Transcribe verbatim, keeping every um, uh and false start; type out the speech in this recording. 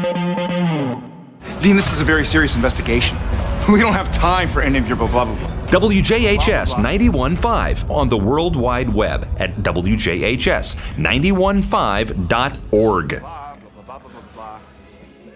Dean, this is a very serious investigation. We don't have time for any of your blah, blah, blah. W J H S ninety-one point five on the World Wide Web at W J H S nine one five dot org.